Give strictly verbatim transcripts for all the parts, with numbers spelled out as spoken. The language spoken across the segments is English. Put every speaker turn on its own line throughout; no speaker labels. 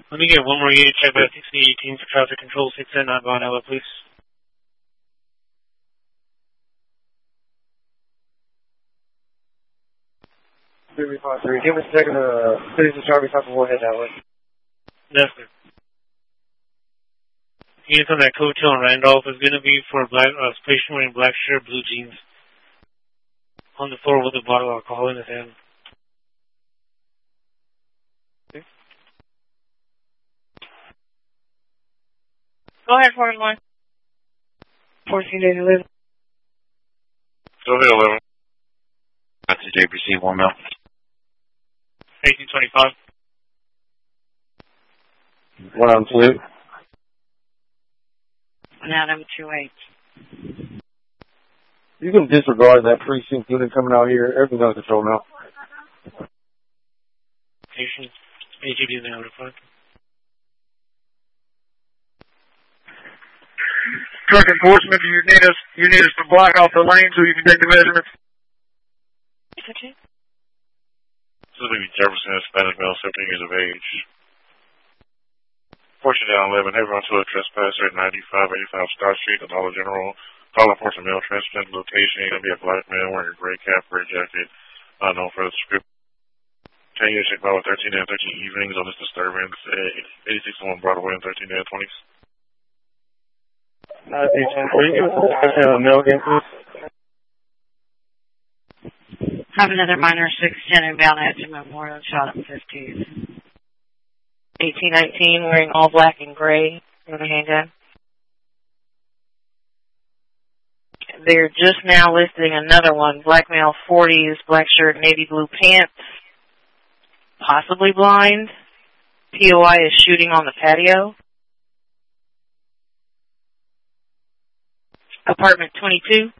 Let me get one more unit check by sixty eighteen for traffic control, six ten outbound Ella, please.
three five three. Give us a second to uh, finish the Charlie Papa one head that way.
Yes, sir. Units on that Coattail and Randolph is going to be for black, uh, patient wearing black shirt, blue jeans. On the floor with a bottle of alcohol in his hand. Okay.
Go ahead, forty-one.
fourteen days eleven.
Go ahead, eleven. That's the J P C, one mil.
eighteen twenty-five.
One on salute.
Now number two eight.
You can disregard that precinct unit coming out here. Everything's under control now.
Patient, A G D now, report.
Truck enforcement, you need us, you need us to block off the lane so you can take the measurements.
Okay.
This is going to be Jefferson, Hispanic male, seventeen years of age. Fortune down eleven, heavy on to a trespasser at ninety-five eighty-five Star Street, the Dollar General. Call enforcement male transplant location. Going to be a black man wearing a gray cap, gray jacket. Unknown for the script. Ten years check by with thirteen and thirteen evenings on this disturbance. eighty-six oh one Broadway and thirteen and twenties.
Uh, male again, please.
Have another minor six ten inbound at Memorial, shot up fifties. eighteen nineteen, wearing all black and gray with a handgun. They're just now listing another one, black male, forties, black shirt, navy blue pants, possibly blind. P O I is shooting on the patio. Apartment twenty-two.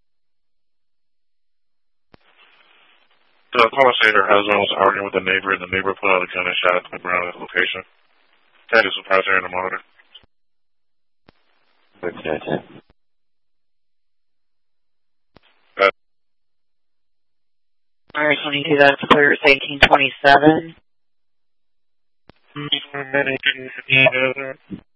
The caller said her husband was arguing with a neighbor, and the neighbor put out a gun and shot at the ground at the location. That is surprised there in the monitor.
Okay.
Alright, twenty-two, that's clear. It's eighteen twenty-seven.